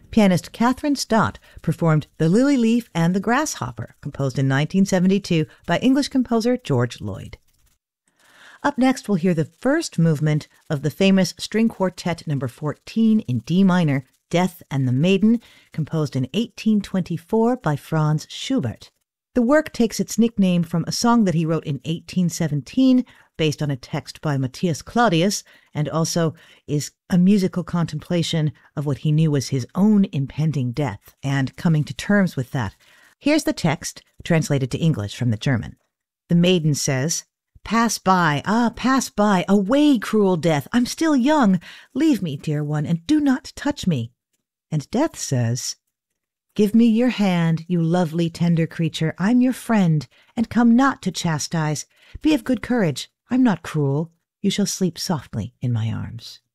Pianist Catherine Stott performed The Lily Leaf and the Grasshopper, composed in 1972 by English composer George Lloyd. Up next, we'll hear the first movement of the famous String Quartet No. 14 in D minor, Death and the Maiden, composed in 1824 by Franz Schubert. The work takes its nickname from a song that he wrote in 1817, based on a text by Matthias Claudius, and also is a musical contemplation of what he knew was his own impending death, and coming to terms with that. Here's the text, translated to English from the German. The maiden says, "Pass by, pass by, away, cruel death, I'm still young, leave me, dear one, and do not touch me." And death says, "Give me your hand, you lovely, tender creature, I'm your friend, and come not to chastise. Be of good courage, I'm not cruel, you shall sleep softly in my arms."